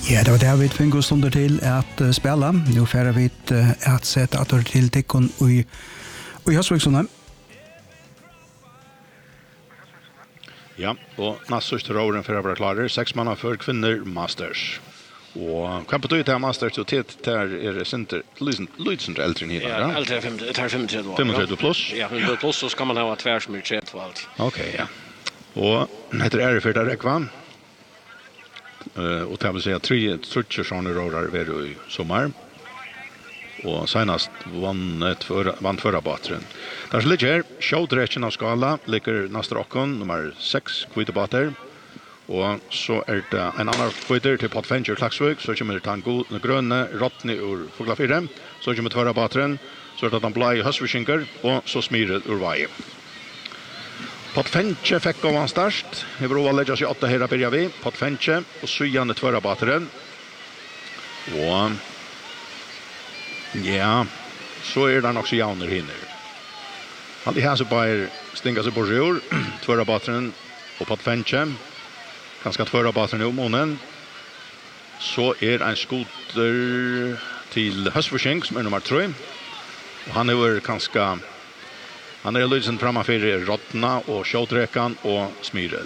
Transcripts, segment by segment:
Ja, det var det vi fikk oss stunder til at spela. Nå færer vi at sette at det til tikkun i Høsviksson. Ja, og næststørste råren for å være klarer. 6 mann for kvinner Masters. Og hva betyr det Masters? Og til det sinter Lydsen eldre enn Ja, eldre 35 år. 35 pluss? Ja, 100 pluss, så skal man ha tvær som 30 og alt. Ok, ja. Og heter ære det rekvann. Och det vill säga 3 sådana rårar var i sommar. Och senast vann förra batteren. Där så ligger showdräcken av skala, ligger nästa rockon nummer 6 kvita batter. Och så det en annan kvitter till Potventure Klaxvik, så kommer det en gröna rottne ur Foglafire, så kommer det förra batteren, så det han blå i höstskinker och så smirer ur varje. Potventure fikk av han størst. Jeg vil også legge oss i 8 her börjar vi. Potventure og Sujane tvøra batteren. Og ja, så det også jauner hinner. Han har så bare stinga seg på sjur. Tvøra batteren og Potventure. Ganske tvøra batteren i månen. Så en skoter til Høstforskjeng som nummer 3. Og han ganske... Han lysen framför Rottna och Kjotrekan och Smyrel.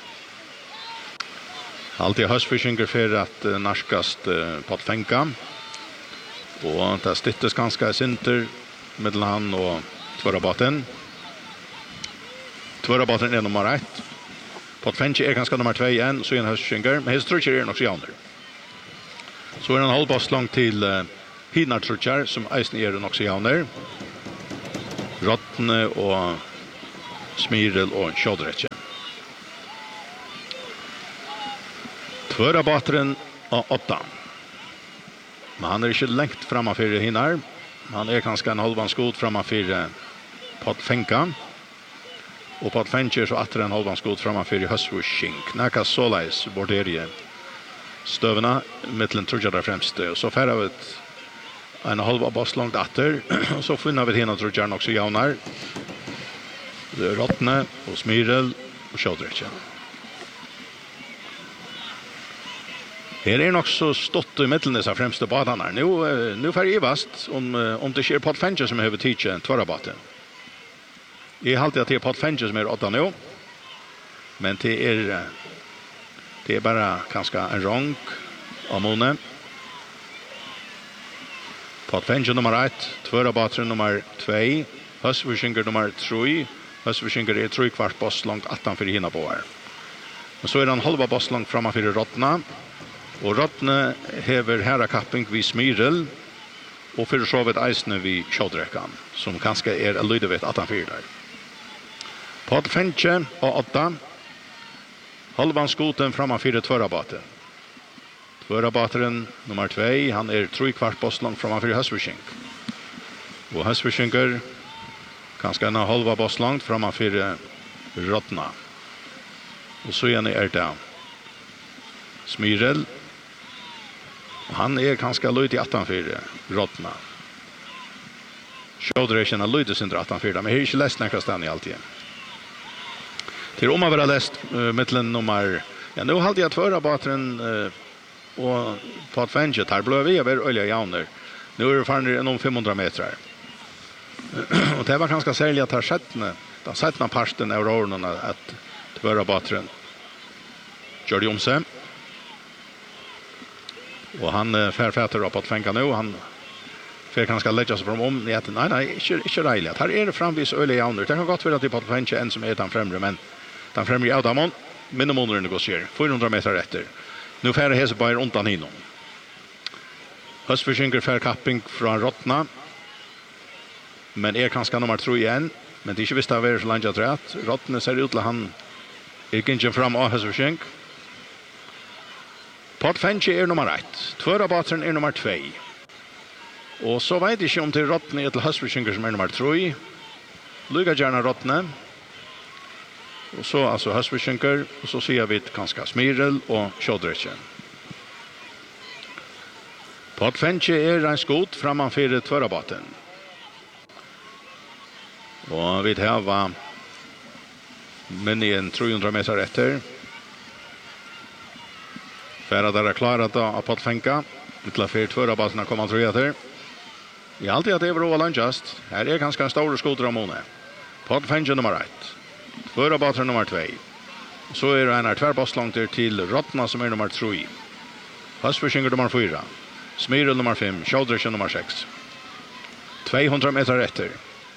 Alltid höstfiskingar för att narskast Potfenka. Och det stittes ganska sinter mellan han och Tvörabaten. Tvörabaten nummer 1. Potfenka ganska nummer 2 igen, så en höstfiskingar. Men hästrutcher också jauner. Så en halvbass långt till Hinartrutcher som eisen också jauner. Rottne og Smyrel og Kjodretje. Tvøra batteren av 8. Men han ikke lengt framför hinnar. Han ganske en halvan skot framför Potfenka. Og Potfenka så atter en halvan skot framför Høsvuskink. Nækka såleis borderie støvna mittlen trudjadar fremste. Og så færre vi en halva bass långt atter, och så finner vi henne tror jag också jaunar. Det Rottne och Smyrel och Kjodretje. Här nog så stått i mitten dessa främsta badarna. Nu får jag vast om det sker Potventure som behöver teacha tvåra baten. Jag har alltid att det är Potventure som 8 nu. Men det är bara ganska en ronk av månen. Potventure nummer 1, tvöra batteren nummer 2, Høstskinker nummer 3, Høstskinker 3 kvart boss långt 18 för hinna på här. Och så han halva boss långt framför Rottna. Och Rottne hever herra kapping vid Smyrel och för så vet eisne vid Kjodrekan som kanske en lydevet 18 för där. Potventure och 8. Halvan skoten framför tvöra batteren. Tvöra batteren nummer 2, han 3 kvart boss långt framför Høstskinker. Och Høstskinker kanske en halva boss långt framför Rottna. Och så är det Smyrel. Han kanske lite i 18 för Rottna. Kjodretje är lite sin 18 för, men det är inte läst näka stan i alltid. Till om man vara läst mittlen nummer... Ja, nu hade jag tvöra batteren och Potventure tar blå vi över olja jauner. Nu det fan 500 meter. Och det var ganska särskilt att ha sättna parsten av råren att tvöra batteren gör det om sig. Och han färfäter upp att fänka nu. Han får kanske lägga sig fram om. Nej, inte rejligt. Här det framvis olja jauner. Det kan gott vara att det är Potventure en som den främre, men den främre är Adamon. Minnemånader negocier. 400 meter efter. Nu färre hese bara undan hinom. Høstforskynker färre kapping från Rottna. Men kanske nummer 3 igen. Men det är inte visst att det är så långt att rätt. Rottna ser ut till han inte fram av Høstforskynk. Potventure nummer 1. Tvöra batteren nummer 2. Och så vet jag inte om det är Rottna till Høstforskynker som nummer 3. Lyga gärna Rottna. Och så alltså Høstskinker och så ser vi ganska Smyrel och Kjodretje. Potventure en skot framför tvöra baten. Och vi har men i en 300 meter efter. För att det är klarat av Pottfänka. Mittla för två baserna kommer tror jag till. Jag alltid att det är bra lunchast. Här är ganska stora skoter om måne. Pottfänka nummer 1. Två baser nummer 2. Så är det en två baslångter till Rottna som är nummer 3. Höstförsynker nummer 4. Smyrel nummer 5. Sjöldröchen nummer 6. 200 meter efter.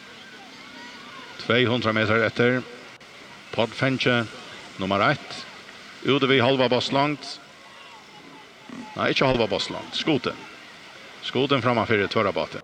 200 meter efter. Pottfänka nummer 1. Ute vid halva basslångt. Nej, inte halva basslångt. Skoten. Skoten framför tvåra baten.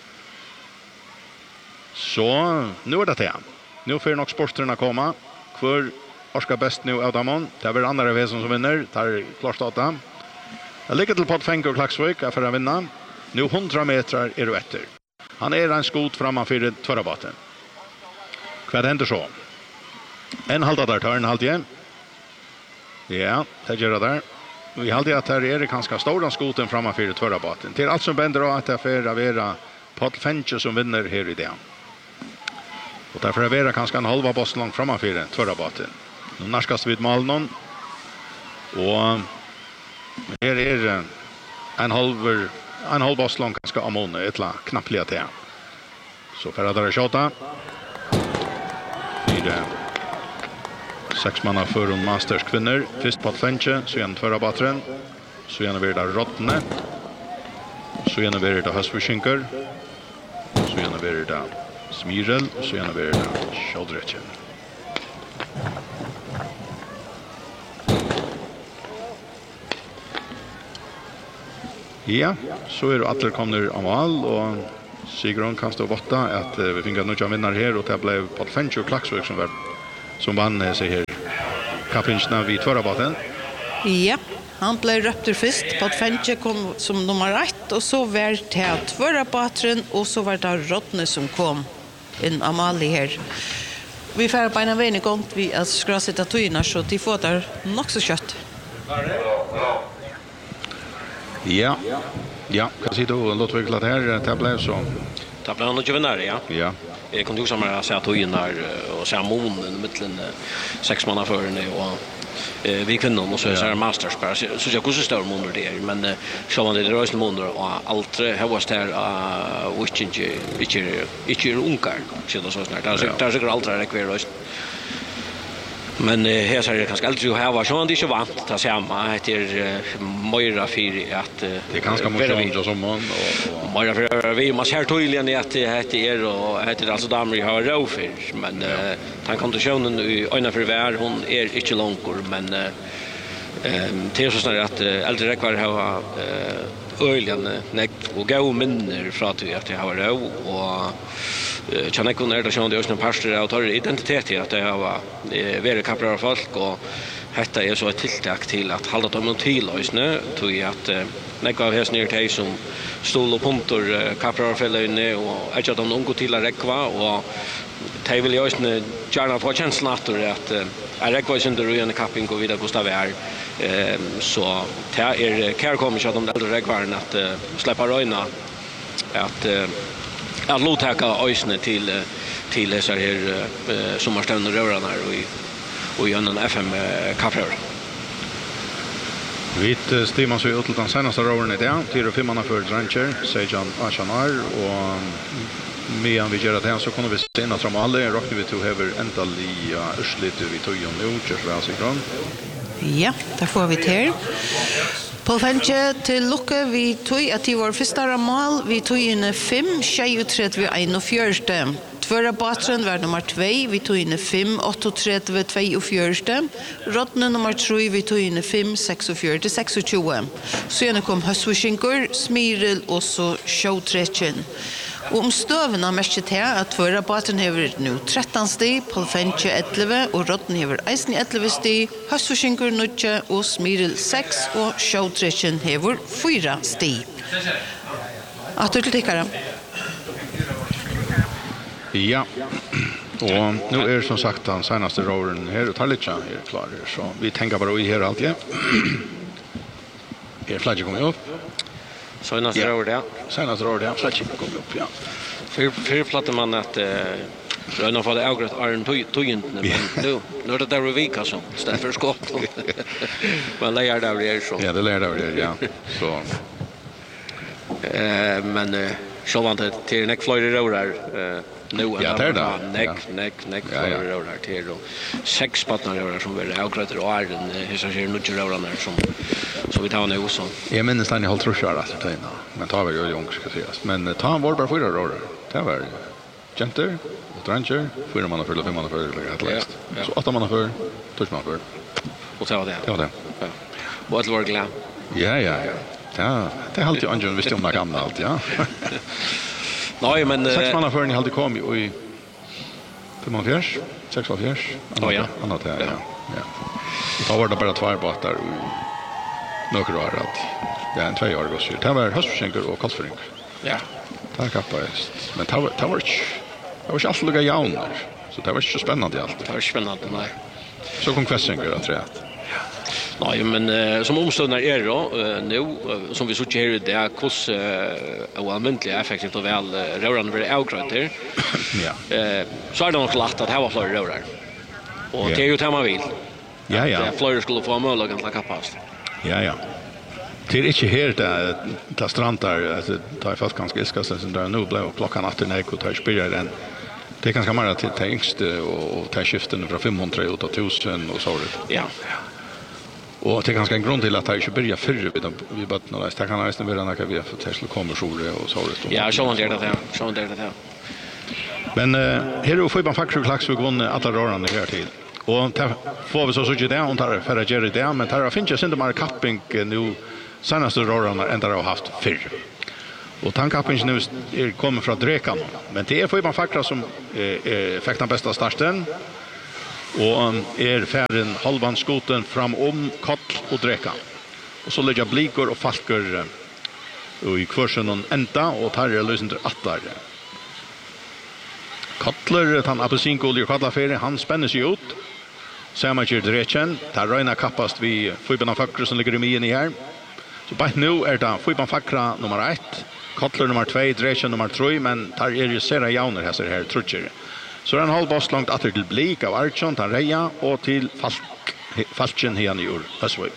Så, nu är det till. Nu får nog sporterna komma. Kvar orskar bäst nu av dem. Det är väl andra väsen som vinner. Tar klart data. Jag ligger till Pottfänka och Klaxvik för att vinna. Nu 100 meter är det efter. Han är en skot framför tvåra baten. Vad händer så? En halta där tar en halta igen. Ja, det gör det där. Vi hade att här är det ganska stora skoten framför tvåra baten. Till allt som bänder av att det är vara Pottfänka som vinner här i det. Och därför är det ganska en halva boss långt framför tvåra baten. Nu narskas vid Malnon. Och här är en halv boss långt ganska amon ett knappliga till. Så för att det är tjata. I det 6 manna för en masters kvinnor. Först Pottfänka, så igen tvåra baten. Så igen blir det Rottne. Så igen blir det Höstförsynker. Så igen blir det Smyrel. Så igen blir det Sjöldröchen. Ja, så är det att det kommer av all och Sigrun kan stå borta att vi fick en nya vinnare här och det blev Pottfänka och Klaxvik som vann sig här kappinchna vid tvåra baten. Ja, han blev röpter först. Pottfänka kom som nummer 1 och så var det tvåra baten och så var det Rottne som kom in Amalie här. Vi får på en väg igång vi att ska sätta tyna så de får där nog så kött. Ja. Ja, kan se då låt vi klart här det blev så. Det blev nog vinnare, ja. Ja. Jag kunde också med säga tynar och Samon mellan 6 manna för nu och vi kunde nog så här masters bara så jag kunde stå månader där men så var det rösn månader och allt här var där inte unkar så det så snart där så allt är kvar men här så är det kanske alltid här var så han inte vant att säga man heter Moira för att det är ganska mycket som man och Moira för vi måste här tydligen att det heter och heter alltså damer har rofer men han konditionen i ena för vär hon är inte långkor men det är så snarare att äldre räkvar har öligen och gå minner från att jag har ro och kan jag kunna det det är pastor och tar identitet att det har varit kaprar folk och detta är så ett tilltag till att hålla dem till oss nu tror jag att några av häs ner till som stol och punkter kaprar fällene och att de unga till att räkva och det vill jag ju gärna få känslan att är räkva sin ruin kapping och vidare Gustav är så det är care kommer så att de äldre räkvarn att släppa röjna att låta ösne till dessa här sommarstunder rörarna och genom FM kaffrör. Vi stämmer så ut den senaste rören i det. 4-5 för Drancher, Sejan Achanar och medan vi gör det här så kommer vi se att de alla rockar vi till över ental i Örslit vi tog ju nu just väl sig. Ja, där får vi till. Pottfänka till lucka vi tog att det var första mål vi tog in 5 23 41. Tvåra baten var nummer 2 vi tog in 5 38 42. Rottne nummer 3 vi tog in 5 46 26. Sen kom Höstförsynker, Smyrel och så Sjöldröchen. Och stövna mest till att tvåra baten har nu 13 steg, Pottfänka 11 och Rottne har eisen 11 steg, Höstförsynker 9 och Smyrel 6 och Sjöldröchen har 4 steg. Att du tycker Ja. Och nu är som sagt den senaste rören här och Talitja är klar så vi tänker bara i här alltid. Är flagge kommer upp. Senaste rör det. Senaste rör det flagge kommer upp ja. För plattar man att Jag har fått avgrätt Arn Tujent men nu det där vika så istället för skott. Man lär där det så. Ja, det lär där ja. Så men så vant det till neck flyger där nu ja, det där. Neck flyger där till och sex partner där som vill avgrätt och Arn hur ser nu till där som så vi tar nu så. Jag minns när ni håll tror köra så där. Men tar vi ju ung ska sägas. Men ta han var bara 4 år. Det var Jenter, Dranger, 4 man för 5 man för att läst. Så 8 man för, 2 man för. Och så var det. Ja det. Ja. Och att vara glad. Ja. Ja, det är alltid Angel visste om det gamla allt, ja. Nej, men 6 man för ni hade kommit i 45, 46. Ja. Annat ja. Och då var det bara 2 båtar och några år att det är en 2 år så det var höstskänker och kallföring. Ja. Tack kappast. Men det var inte allt lugga jaunar. Så det var inte så spännande allt. Det var spännande, nej. Så kom kvässingar att träda. Nej, men som omståndare är då, nu, som vi såg här i det, hos oanvändligt effektivt och väl rörande för avgrönt här. Ja. Så är det nog lätt att det var flera rörar. Och det är ju det man vill. Ja. Att flera skulle få möjlighet att kappast. Ja. Det är inte helt att strandar, alltså tar jag fast ganska ilskast sen där nu blev klockan 8 när jag tar spela den. Det är ganska mer till tänkst och ta skiften från 500 ut till 1000 och så det. Ja. Och det är ganska en grund till att jag inte börjar förr vi bara några det kan nästan vara några vi för Tesla kommer så och så det. Ja, så han det där. Så det där. Men här är Fibban Faxer Klax vi vunnit alla rörande här till. Och får vi så ju där och tar för att göra det men tar finns ju inte mer capping nu senaste rörarna än där har haft förr. Och tankappingen nu är kommer från Drekan. Men det är Fibban Faxer som fick den bästa starten. Och färden halvan skoten fram om Koll och Drekan. Och så lägger Blikor och Falker i kursen och ända och tar lösningar attar. Kottler, han apelsinkoll i Kallaferi, han spänner sig ut. Samager Drechen, tar röjna kappast vid Fibban Faxer som ligger i mien i här. Så bara nu är det Fibban Faxer nummer 1, Kottler nummer 2, Drechen nummer 3, men tar ju sera jauner här trutcher. Så en halv boss långt åter till Blik av Archon, tar Reja och till Falken här i Ösvik.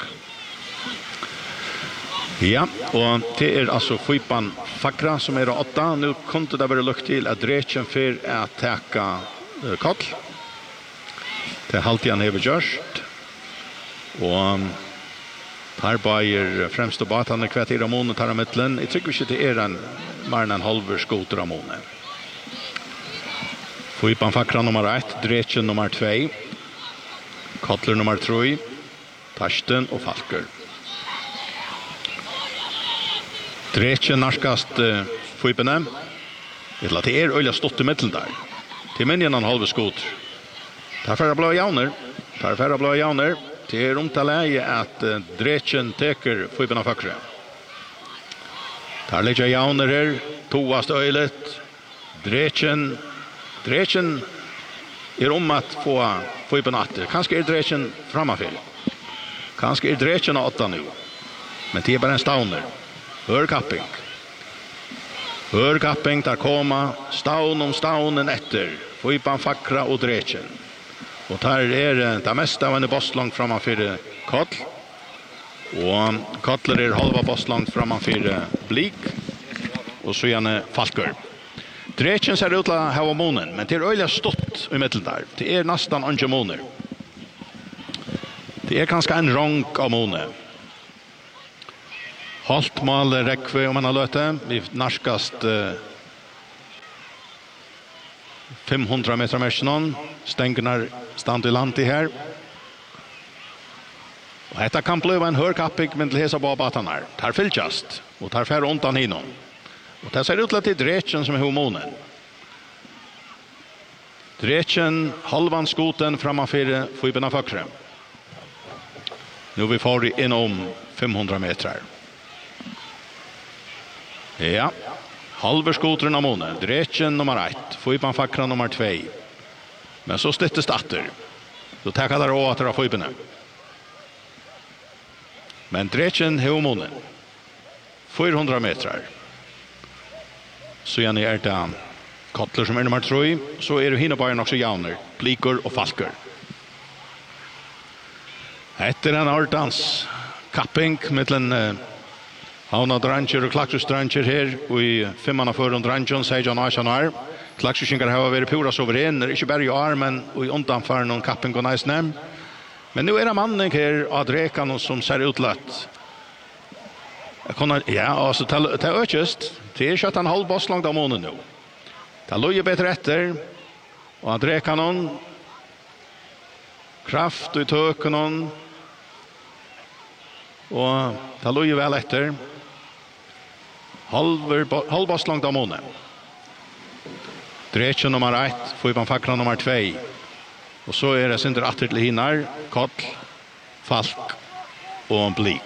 Ja, och det är alltså Fibban Faxer som är 8. Nu kunde det vara lukt till att Drechen för att täcka Koll. Det halvtid han har gjort. Och här bajer främst och batan är kvarter av månen tar av mittlen. Jag tycker inte det är en mer än halver skoter av månen. Fibban Faxer nummer 1, Drechen nummer 2, Kottler nummer 3, Tarsten och Falker. Drechen narskast Fibban. Det är öliga stått i mitten där. Till minjen en halver skoter. Tar färra blå jauner. Det är omtalet att Drechen teker Fibban Faxer. Tar lägger jauner här. Toast öjlet. Drechen är att få Fibban åter. Kanske är Drechen framafel. Kanske är Drechen 8 nu. Men det är bara en stauner. Hörkapping där komma staunen efter Fibban Faxer och Drechen. Och här är det mesta av en boss långt framför Koll. Och Kottler är halva boss långt framför Blik. Och så är Falker. Drechen ser ut att ha månen, men det är öliga stått i mitten där. Det är nästan inte måner. Det är ganska en ronk av månen. Halt mal räckve om man har löte. Vi narskast 500 meter märkenen. Stängerna stand i land i här. Och detta kan bli en hörkapping men till hesa babatarna. Tar fylltjast och tar färre ontan inom. Och det ser ut att det är Drechen som är hormonen. Drechen halvan skoten framför Fibban Faxer. Nu vi får inom 500 meter. Ja, halver skoten av månen. Drechen nummer 1, Fibban Faxer nummer 2. Men så stittes det åter. Så tackar det åter av Fibban. Men Drechen har månen. 400 meter. Så är det Kottler som nummer 3, så det hinnebarn också jauner, Blikor och Falker. Etter en ordans kapping mellan Havna Dranger og Klaxus Dranger her i 5 foran Dranger, sier Jan Asjanar. Klaxusinger har vært pura suverener, ikke bare i år, men i undanfaren noen kapping og næsne. Men nu det mannen her av Drekan som ser utløtt. Ja, altså til økest, det ikke at han halv boss langt av måneden nå. Det løyer bedre etter, og av Drekan kraft i tøken og det løyer vel etter. Halv boss langt av måneden. Drechen nummer 1, Fuipan Fakra nummer 2. Och så det Sinter atter till hinnar, Kottl, Falk och Blik.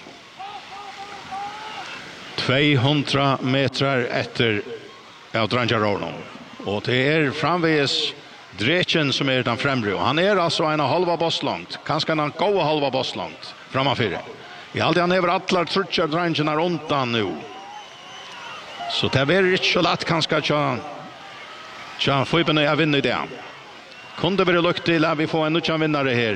200 meter efter av Drangerornon. Och det framvägs Drechen som den främre. Han alltså en halva boss långt. Kanske en goda halva boss långt framför. I allt han över alla trutchar Drangerna undan nu. Så det är inte så lätt kanske att Fuipan är vinner det. Kunde vara lukt till att vi får en nutjan vinnare här.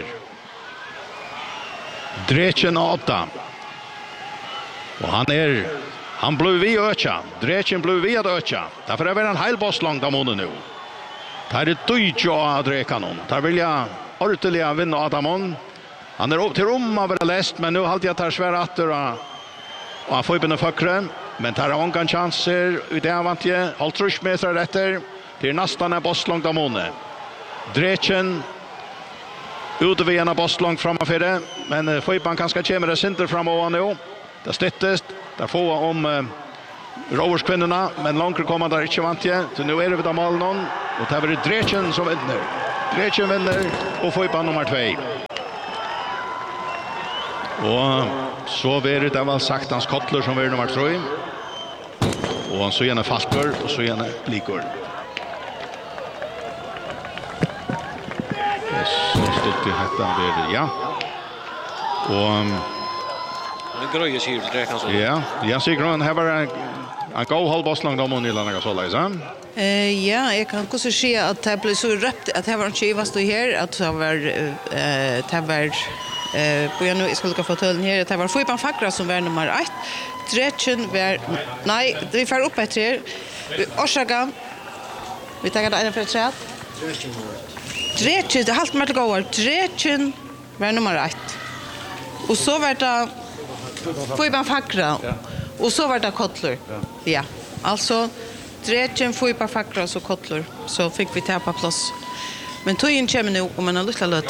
Drechen 8. Och han blev vi öka. Drechen blev vi att öka. Därför är det en hel boss långt av månen nu. Det är ett dyrt av Drekanon. Det vill jag ordentligt vinna Adamon. Han upp till Rom av läst, men nu har jag tar svär atter och han får upp fackre. Men tar många chanser i det vant jag. Halvtrush meter efter. Det nästan en boss långt av månen. Drechen ute vid en boss långt framför det, men Fuipan kanske kommer det Sinter framåt nu. Det stittest, där får om roverskvinnorna, men långt kommer där inte vant jag. Så nu det vid mål någon och det blir Drechen som vinner. Drechen vinner och Fuipan nummer 2. Och så blir det väl sagt hans Kottler som blir nummer 3. Och så gärna Falker och så gärna Blikor. Så stod det här ja. Och det gröjer sig till Drekan så. Ja, jag ser grön här var en go halvboss långt om och landa så läsa. Ja, jag kan också se att det blir så röpt att det var en chivast då här att det var på jag nu ska få töllen här att det var Fuipan Fakra som var nummer 1. Drechen var nej, vi får upp efter Orsaka. Vi tar det en för chat. Drechen, det halt med att gå. Drechen var nummer 1. Och så var det Fuipan Fakra. Och så var det Kottler. Ja. Alltså Drechen, Fuipan Fakra och Kottler. Så fick vi ta på plats. Men tog in kommer nu om en liten låt.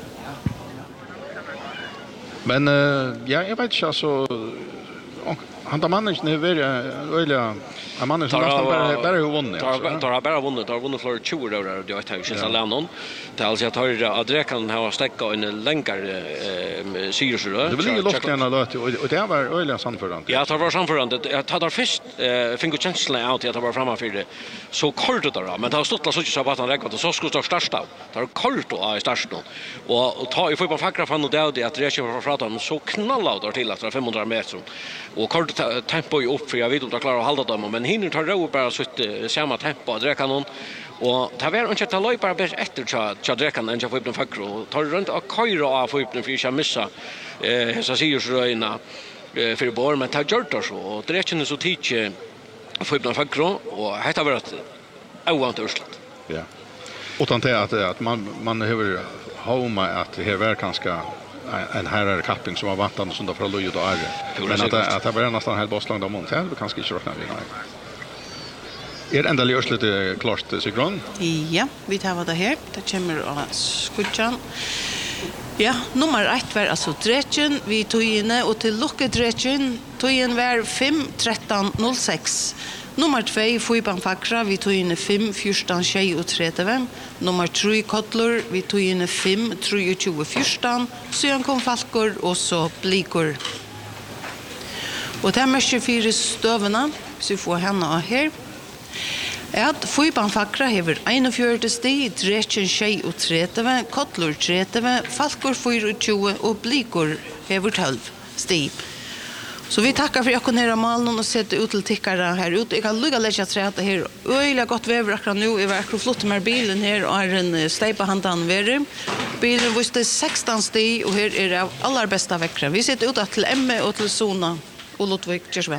Men ja, jag vet inte så han tar mannen nu vill öliga en man som nästan bara hur vunnit. Tar bara vunnit. Tar vunnit för 20 år där det har tagit sig Lennon. Det alltså jag tar att Drekan har stäcka en länkar syrsrör. Det blir ju luften låt och det var öliga samförande. Ja, det var samförande. Jag tar först fick känslan out att det var framför det. Så kort där, men det har stått så så att han räknat så skulle starta. Det har kort då i starten. Och ta i Fuipan Fakra från det att Drekan var framåt så knallade till att 500 meter. Och kort tempo upp för jag vet inte att klara att hålla dem men hinner tar ro bara så samma tempo att räcka någon och ta ver inte ta löpa bara efter så dräcka den jag får upp en fackro tar runt och köra av få upp den för jag missa så ser ju röna för bor men ta gjort så och dräcken så teach få upp en fackro och heter var att want urslut. Ja. Utan det att man behöver homa att det här kanske en herrar kapping som har vatten som då från Lojud och Arre. Men att det var nästan helt bosslang då mot. Det kanske inte räkna vi. Ända lörs lite klart Sigron. Ja, vi tar vad det här. Det kommer att skutjan. Ja, nummer 1 var alltså Drechen. Vi tog inne och till lucka Drechen tog in var 5:13:06. Nummer 2 Fuipan Fakra vi tog in 5:14:33. Nummer 3 Kottler vi tog in 5:23:14. Sen kom Falkor och så Blikor. Och det här med 24 stövna så vi får henne här. Att Fuipan Fakra hever 41 stig, Drechen 33, Kottler 30, Falkor 24 och Blikor hever 12 stig. Så vi tackar för att jag kunde höra malen och sätta ut till tickare här ute. Jag kan lugga lägga träta här. Öjliga gott väver akkurat nu. Jag verkar flott med bilen här och är en stejpa handan värre. Bilen visste 16 steg och här är det av allra bästa veckor. Vi sitter ute till Emme och till Sona och Ludvig Kjörsvän.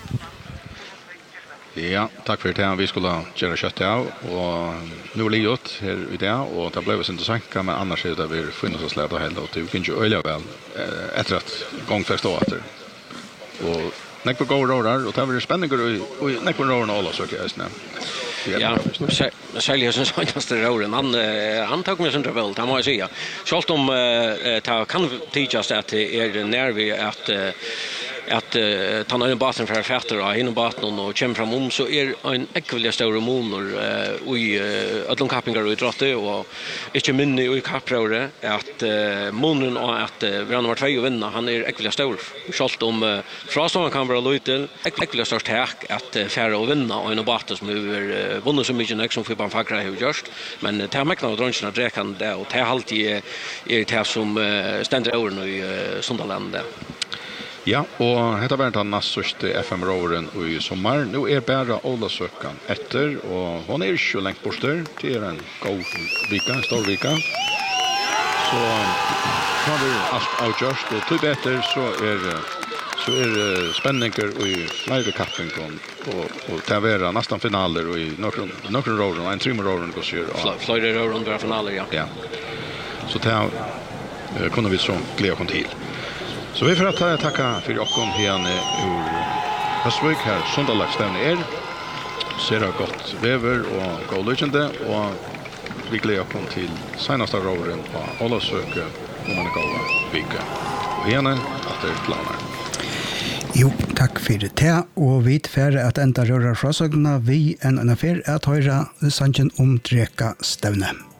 Ja, tack för det. Vi skulle göra kött av och nu är det gjort här i det och det blev inte sanka men annars är det vi finner oss släta hela och det kan ju öliga väl efter att gång förstå att och när vi går rörar och det blir spännande och när vi rörar alla så kan jag Ja, säljer som senaste rören. Han tog mig sönder väl, det må jag säga. Självt om det kan teachas att det är när vi att ta någon basen för fätter och hinna basen och kämpa fram så är en ekviliga stora monor i alla kappingar och idrotter och inte minne i kappröre att monen och att vi nummer 2 och vinna han är ekviliga stor. Självt om frastormen kan vara lite ekviliga stort tack att färra och vinna och en basen som är vunnit så mycket som för fagra har gjort men det har mäkna och dröncherna dräkan där och det är alltid är det som ständer över i Sundaland. Ja, och detta var den nästa FM-råren i sommar. Nu är bara Olasökan efter och hon är ju längt bort där. Det är en god vecka, en stor vecka. Så har vi allt avgjort och till bättre så är spänningar i flera kappingen och det är nästan finaler och i några råren, en 3 råren går sig. Flera råren blir finaler, ja. Ja. Så det kunde vi så glädja oss till. Så vi får att tacka för Jokon här ur Höstvik här söndagsstämning ser det gott väver och god lykande och vi glädjer oss till senaste råden på Olasöke om man är goda vika. Och henne att det är planer. Jo, tack för det. Och vi får att ända röra frasögna vi en affär att höra sanningen om Dreka stävne.